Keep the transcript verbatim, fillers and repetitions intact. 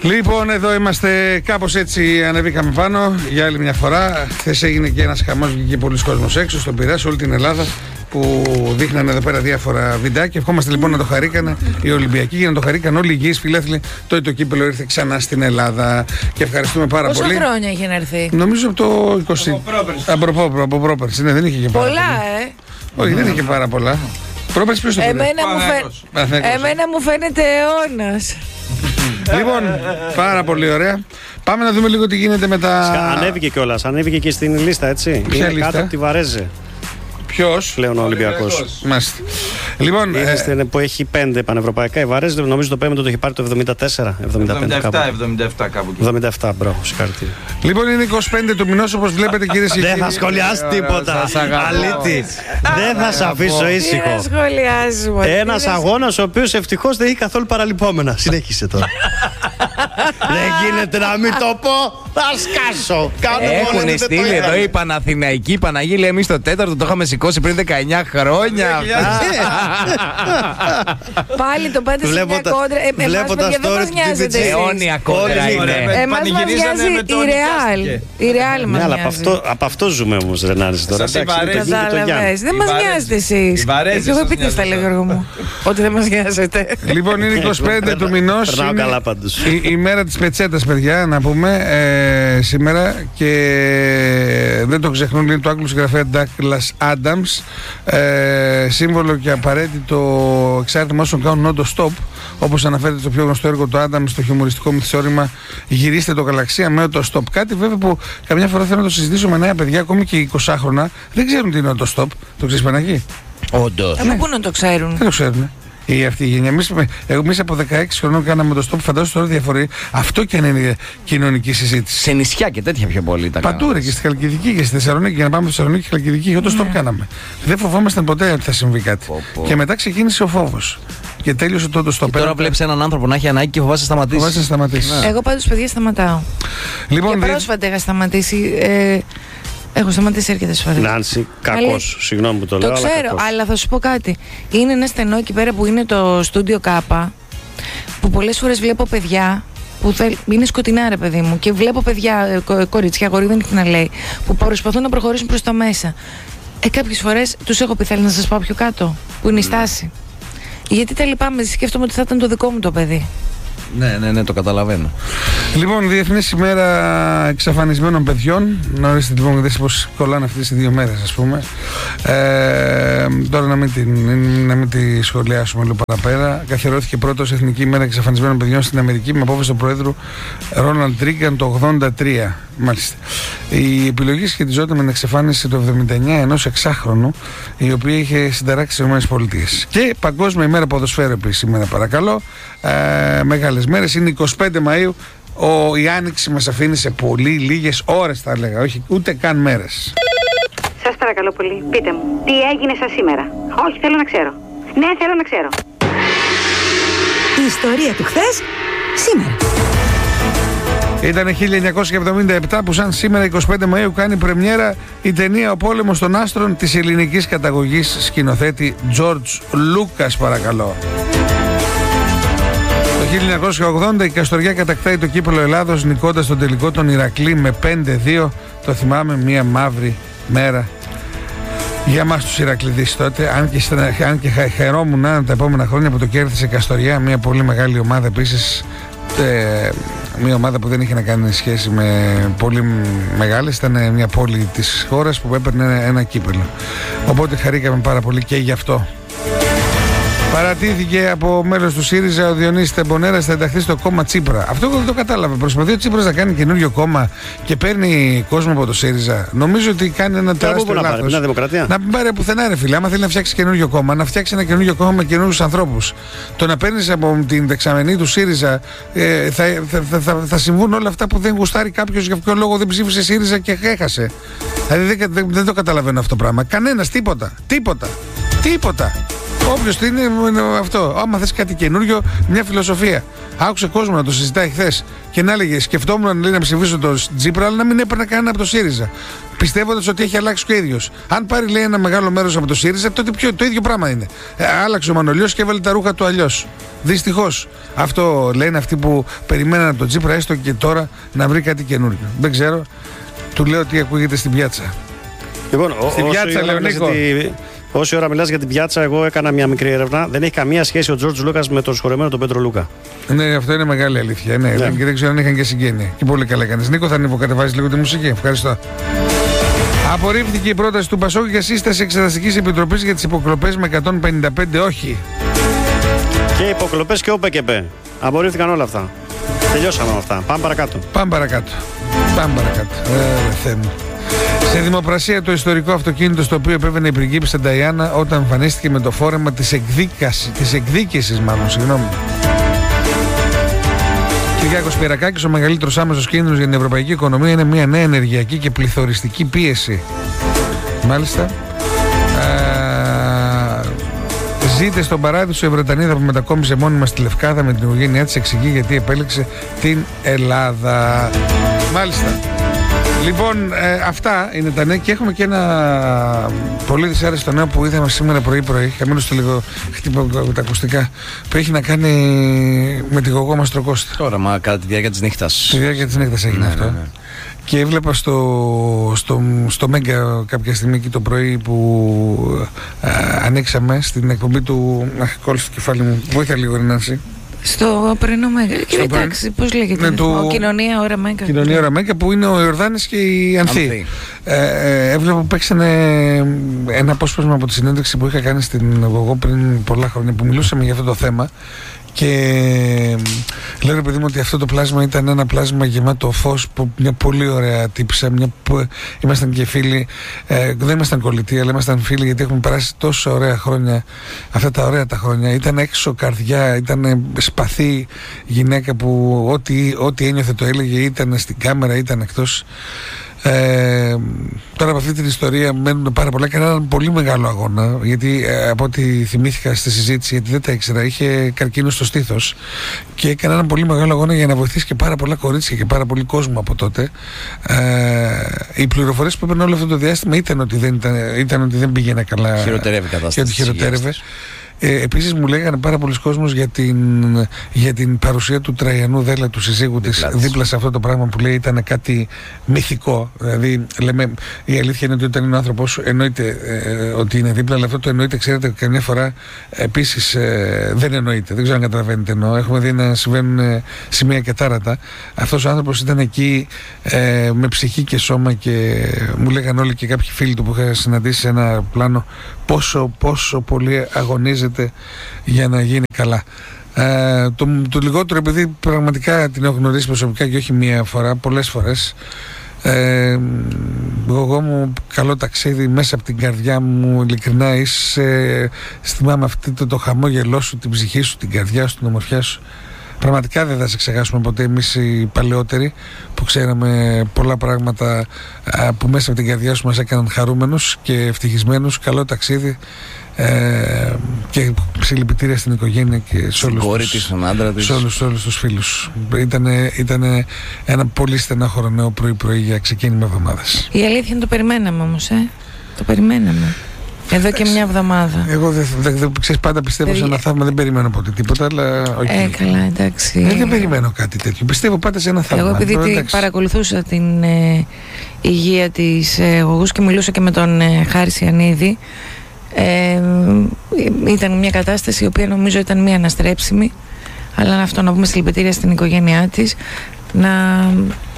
Λοιπόν, εδώ είμαστε, κάπως έτσι ανεβήκαμε πάνω για άλλη μια φορά. Χθες έγινε και ένας χαμός, βγήκε πολλοί κόσμος έξω στον Πειραιά, σε όλη την Ελλάδα, που δείχνανε εδώ πέρα διάφορα βιντεάκια. Ευχόμαστε λοιπόν να το χαρήκανε οι Ολυμπιακοί και να το χαρήκαν όλοι οι υγιείς φιλάθλοι. Τότε το κύπελλο ήρθε ξανά στην Ελλάδα και ευχαριστούμε πάρα Πόσα πολύ. Πόσα χρόνια είχε να έρθει? Νομίζω από το είκοσι. Από πρόπερση. Ναι, δεν είχε και πάρα πολλά. Πολλά, ε. Όχι, δεν είχε πάρα πολλά. Πρόπερση ποιος το πήρε? Εμένα, μου, φαι... Εμένα μου φαίνεται αιώνας. Λοιπόν, πάρα πολύ ωραία. Πάμε να δούμε λίγο τι γίνεται με τα. Ανέβηκε κιόλας, ανέβηκε και στην λίστα, έτσι. Ποια Είναι λίστα? κάτω από τη Βαρέζε. Ποιος? Πλέον ο Ολυμπιακός. Μάλιστα. Λοιπόν, είναι ε... που έχει πέντε πανευρωπαϊκά. Η Βαρέζε, νομίζω το πέμπτο το έχει πάρει το εβδομήντα τέσσερα εβδομήντα πέντε. εβδομήντα επτά κάπου εκεί. εβδομήντα επτά, μπράβο, συγχαρητήρια. Λοιπόν, είναι είκοσι πέντε του μηνός, όπως βλέπετε, κυρίες και κύριοι. Δεν θα σχολιάσει τίποτα. Αλήτη. Δεν θα σε αφήσω ήσυχο. Δεν σχολιάζουμε. Ένας αγώνας ο οποίος ευτυχώς δεν έχει καθόλου παραλυπόμενα. Συνέχισε τώρα. Δεν γίνεται να μην το πω. Θα σκάσω. Έχουν στείλει εδώ η Παναθηναϊκή Παναγίλη. Εμείς το τέταρτο το είχαμε σηκώσει πριν δεκαεννιά χρόνια. Πάλι το πάτε σε μια κόντρα. Εμάς παιδιά δεν μας νοιάζετε εσείς. Αιώνια κόντρα είναι. Εμάς μας νοιάζει η Ρεάλ. Η Ρεάλ μας νοιάζει. Από αυτό ζούμε όμως, Ρενάρης τώρα. Κατάλαβες. Δεν μας νοιάζετε εσείς. Εγώ επίτηδες τα λέω, Γιώργο μου, ότι δεν μας νοιάζετε. Λοιπόν, είναι είκοσι πέντε του μηνός. Περνάω καλά πάντως. Η μέρα της πετσέτας, παιδιά, να πούμε, σήμερα, και δεν το ξεχνούν, είναι το Άγγλου συγγραφέα Douglas Adams, ε, σύμβολο και απαραίτητο εξάρτημα όσων κάνουν non-stop, όπως αναφέρεται στο πιο γνωστό έργο του Adams, στο χιουμοριστικό μυθιστόρημα «Γυρίστε το γαλαξία με το stop». Κάτι βέβαια που καμιά φορά θέλω να το συζητήσω με νέα παιδιά, ακόμη και εικοσάχρονα, δεν ξέρουν τι είναι το stop. Το ξέρεις, Παναγί? Όντως. Από πού να το ξέρουν? Δεν το ξέρουν. Η αυτή η γενιά. Εμείς, εμείς από δεκαέξι χρονών κάναμε το stop, φαντάζομαι τώρα διαφορετική. Αυτό και αν είναι κοινωνική συζήτηση. Σε νησιά και τέτοια πιο πολύ τα κάναμε. Παντού, ρε, και στη Χαλκιδική και στη Θεσσαλονίκη. Για να πάμε στη Θεσσαλονίκη και Χαλκιδική, για το stop κάναμε. Δεν φοβόμασταν ποτέ ότι θα συμβεί κάτι. Πω, πω. Και μετά ξεκίνησε ο φόβος. Και τέλειωσε το το stop. Και τώρα βλέπεις έναν άνθρωπο να έχει ανάγκη και φοβάσαι να σταματήσει. Φοβάσαι να σταματήσει. Εγώ πάντως, παιδιά, σταματάω. Λοιπόν, και δι... πρόσφατα είχα σταματήσει. Ε, έχω σταματήσει αρκετές φορές. Νάνση, κακός. Συγγνώμη που το, το λέω. Το ξέρω, αλλά, αλλά θα σου πω κάτι. Είναι ένα στενό εκεί πέρα που είναι το στούντιο Κάπα, που πολλές φορές βλέπω παιδιά που θέλ... είναι σκοτεινά, ρε παιδί μου, και βλέπω παιδιά, κο, κορίτσια, αγόρι, δεν έχει να λέει, που προσπαθούν να προχωρήσουν προς τα μέσα. Ε, κάποιες φορές τους έχω πει, θέλει να σας πάω πιο κάτω, που είναι η στάση. Γιατί τα λυπάμαι, σκέφτομαι ότι θα ήταν το δικό μου το παιδί. Ναι, ναι, ναι, το καταλαβαίνω. Λοιπόν, Διεθνής ημέρα εξαφανισμένων παιδιών. Να ορίστε λοιπόν, δείτε πως κολλάνε αυτές οι δύο μέρες, ας πούμε. Ε, τώρα να μην, την, να μην τη σχολιάσουμε λίγο παραπέρα. Καθιερώθηκε πρώτος Εθνική ημέρα εξαφανισμένων παιδιών στην Αμερική με απόφαση του Προέδρου Ρόναλντ Ρίγκαν το ογδόντα τρία. Μάλιστα. Η επιλογή σχετιζόταν με την εξαφάνιση το εβδομήντα εννιά ενός εξάχρονου, η οποία είχε συνταράξει στις ΗΠΑ. Και Παγκόσμια ημέρα ποδοσφαίρου επίσης σήμερα, παρακαλώ. Ε, μεγάλες μέρες, είναι εικοστή πέμπτη Μαΐου. Ο, η άνοιξη μας αφήνει σε πολύ λίγες ώρες, θα έλεγα, όχι ούτε καν μέρες. Σας παρακαλώ πολύ, πείτε μου, τι έγινε σας σήμερα? Όχι, θέλω να ξέρω. Ναι, θέλω να ξέρω. Η ιστορία του χθες, σήμερα. Ήταν χίλια εννιακόσια εβδομήντα επτά που σαν σήμερα εικοστή πέμπτη Μαΐου κάνει πρεμιέρα η ταινία «Ο πόλεμος των άστρων» της ελληνικής καταγωγής σκηνοθέτη George Lucas, παρακαλώ. Το χίλια εννιακόσια ογδόντα η Καστοριά κατακτάει το κύπελλο Ελλάδος νικώντας τον τελικό τον Ηρακλή με πέντε δύο. Το θυμάμαι, μια μαύρη μέρα για μας τους Ηρακληδείς τότε, αν και, αν και χαιρόμουν τα επόμενα χρόνια που το κέρδισε η Καστοριά, μια πολύ μεγάλη ομάδα επίσης, ε, μια ομάδα που δεν είχε να κάνει σχέση με πολύ μεγάλες, ήταν μια πόλη της χώρας που έπαιρνε ένα, ένα κύπελλο, οπότε χαρήκαμε πάρα πολύ και γι' αυτό. Παρατήθηκε από μέλος του ΣΥΡΙΖΑ ο Διονύσης Τεμπονέρας, θα ενταχθεί στο κόμμα Τσίπρα. Αυτό εγώ δεν το κατάλαβα. Προσπαθεί ο Τσίπρας να κάνει καινούριο κόμμα και παίρνει κόσμο από το ΣΥΡΙΖΑ. Νομίζω ότι κάνει ένα τεράστιο λάθος. Να δημοκρατία. Να μην πάρει πουθενά, ρε φίλε. Άμα θέλει να φτιάξει καινούριο κόμμα, να φτιάξει ένα καινούριο κόμμα με καινούριους ανθρώπους. Το να παίρνει από την δεξαμενή του ΣΥΡΙΖΑ, ε, θα, θα, θα, θα, θα συμβούν όλα αυτά που δεν γουστάρει κάποιος, για ποιο λόγο δεν ψήφισε ΣΥΡΙΖΑ και έχασε. Δηλαδή δεν, δεν, δεν το καταλαβαίνω αυτό το πράγμα. Κανένας, τίποτα. Τίποτα. Τίποτα. Όποιος τι είναι αυτό. Άμα θες κάτι καινούριο, μια φιλοσοφία. Άκουσε κόσμο να το συζητάει χθες και να έλεγε: σκεφτόμουν λέει, να ψηφίσω τον Τσίπρα, αλλά να μην έπαιρνα κανένα από το ΣΥΡΙΖΑ. πιστεύοντας ότι έχει αλλάξει και ο ίδιος. Αν πάρει, λέει, ένα μεγάλο μέρος από το ΣΥΡΙΖΑ, τότε ποιο, το ίδιο πράγμα είναι. Ε, άλλαξε ο Μανολιός και έβαλε τα ρούχα του αλλιώς. Δυστυχώς. Αυτό λένε αυτοί που περιμέναν από τον Τσίπρα, έστω και τώρα, να βρει κάτι καινούργιο. Δεν ξέρω. Του λέω τι ακούγεται στην πιάτσα. Λοιπόν, στην πιάτσα, λέω, Νίκο. Τη... Όση ώρα μιλάς για την πιάτσα, εγώ έκανα μια μικρή έρευνα. Δεν έχει καμία σχέση ο Τζορτζ Λούκας με τον συγχωρεμένο τον Πέτρο Λούκα. Ναι, αυτό είναι μεγάλη αλήθεια. Ναι, ναι. Και δεν ξέρω αν είχαν και συγγένεια. Και πολύ καλά κάνεις. Νίκο, θα ανεβοκατεβάσεις λίγο τη μουσική. Ευχαριστώ. Απορρίφθηκε η πρόταση του Πασόκ για σύσταση εξεταστικής επιτροπής για τις υποκλοπές με εκατόν πενήντα πέντε όχι. Και υποκλοπές και ΟΠΕΚΕΠΕ. Απορρίφθηκαν όλα αυτά. Τελειώσαμε με αυτά. Πάμε παρακάτω. Πάμε παρακάτω. Πάμε παρακάτω. Ε, Θεέ μου. Σε δημοπρασία το ιστορικό αυτοκίνητο στο οποίο επέβαινε η πριγκίπισσα Νταϊάννα όταν εμφανίστηκε με το φόρεμα της εκδίκασης, της εκδίκησης μάλλον, συγγνώμη. Κυριάκος Πυρακάκης, ο μεγαλύτερος άμεσος κίνδυνος για την ευρωπαϊκή οικονομία είναι μια νέα ενεργειακή και πληθωριστική πίεση. Μάλιστα. Α, ζείτε στον παράδεισο η Βρετανίδα που μετακόμισε μόνιμα στη Λευκάδα με την οικογένειά της, εξηγεί γιατί επέλεξε την Ελλάδα. Μάλιστα. Λοιπόν, ε, αυτά είναι τα νέα και έχουμε και ένα πολύ δυσάρεστο νέο που είδαμε σήμερα πρωί-πρωί. Καμένως το λίγο χτύπω τα ακουστικά. Που έχει να κάνει με τη Γογό Μαστροκώστα. Τώρα, μα κατά τη διάρκεια της νύχτας. Τη διάρκεια της νύχτας έγινε, ναι, αυτό. Ναι, ναι. Και έβλεπα στο, στο, στο Μέγκα κάποια στιγμή εκεί το πρωί που α, ανοίξαμε στην εκπομπή του. Αχ, κόλλησε το κεφάλι μου. Βοήθεια λίγο, Ρινάνση. Στο πρωινό Μέγκα. Και εντάξει, πώς λέγεται. Ναι, το... Κοινωνία Ώρα Μέγκα. Κοινωνία Ώρα Μέγκα που είναι ο Ιορδάνης και η Ανθή. Ε, ε, έβλεπα που παίξανε ένα απόσπασμα από τη συνέντευξη που είχα κάνει στην Γογό πριν πολλά χρόνια που μιλούσαμε για αυτό το θέμα. Και λέω, ρε παιδί μου, ότι αυτό το πλάσμα ήταν ένα πλάσμα γεμάτο φως, που μια πολύ ωραία τύψα, μια που ήμασταν και φίλοι, ε, δεν ήμασταν κολλητοί αλλά ήμασταν φίλοι γιατί έχουμε περάσει τόσα ωραία χρόνια, αυτά τα ωραία τα χρόνια. Ήταν έξω καρδιά, ήταν σπαθή γυναίκα που ό,τι, ό,τι ένιωθε το έλεγε, ήταν στην κάμερα, ήταν εκτός. Ε, τώρα από αυτή την ιστορία μένουν πάρα πολλά και έναν πολύ μεγάλο αγώνα, γιατί ε, από ό,τι θυμήθηκα στη συζήτηση, γιατί δεν τα ήξερα, είχε καρκίνο στο στήθος και έκανε έναν πολύ μεγάλο αγώνα για να βοηθήσει και πάρα πολλά κορίτσια και πάρα πολύ κόσμο από τότε. Ε, οι πληροφορίες που έπαιρνε όλο αυτό το διάστημα ήταν ότι δεν, ήταν, ήταν ότι δεν πήγαινε καλά, χειροτερεύει η κατάσταση, και ότι χειροτέρευε. Ε, επίσης μου λέγανε πάρα πολλοί κόσμος για την, για την παρουσία του Τραϊανού Δέλα, του συζύγου της, δίπλα σε αυτό το πράγμα που λέει ήταν κάτι μυθικό. Δηλαδή, λέμε, η αλήθεια είναι ότι όταν είναι ο άνθρωπος εννοείται ε, ότι είναι δίπλα, αλλά αυτό το εννοείται, ξέρετε, καμιά φορά επίσης ε, δεν εννοείται. Δεν ξέρω αν καταλαβαίνετε εννοώ. Έχουμε δει να συμβαίνουν ε, σημεία και τάρατα. Αυτός ο άνθρωπος ήταν εκεί ε, με ψυχή και σώμα και μου λέγανε όλοι και κάποιοι φίλοι του που είχα συναντήσει σε ένα πλάνο πόσο, πόσο πολύ αγωνίζεται για να γίνει καλά. Ε, το, το λιγότερο, επειδή πραγματικά την έχω γνωρίσει προσωπικά και όχι μία φορά, πολλές φορές, ε, εγώ μου καλό ταξίδι μέσα από την καρδιά μου, ειλικρινά είσαι, θυμάμαι αυτό το, το χαμόγελό σου, την ψυχή σου, την καρδιά σου, την ομορφιά σου. Πραγματικά δεν θα σε ξεχάσουμε ποτέ εμείς οι παλαιότεροι που ξέραμε πολλά πράγματα α, που μέσα από την καρδιά σου μας έκαναν χαρούμενους και ευτυχισμένους. Καλό ταξίδι ε, και συλληπιτήρια στην οικογένεια και σε όλους, κόρη της, στον άντρα της. Σε όλους, σε όλους τους φίλους. Ήτανε, ήτανε ένα πολύ στενάχωρο νέο πρωί-πρωί για ξεκίνημα εβδομάδας. Η αλήθεια είναι το περιμέναμε όμως, ε. Το περιμέναμε. Εδώ και μια εβδομάδα. Εγώ δεν δε, δε, ξέρεις, πάντα πιστεύω Περι... σε ένα θαύμα, δεν περιμένω ποτέ τίποτα, αλλά okay. Ε, καλά, εντάξει. Ε, δεν περιμένω κάτι τέτοιο. Πιστεύω πάντα σε ένα θαύμα. Εγώ επειδή τώρα, την παρακολουθούσα την ε, υγεία της ε, Γογούς και μιλούσα και με τον ε, Χάρη Σιανίδη, ε, ήταν μια κατάσταση η οποία νομίζω ήταν μια αναστρέψιμη, αλλά αυτό να πούμε συλληπιτήρια στην οικογένειά της, να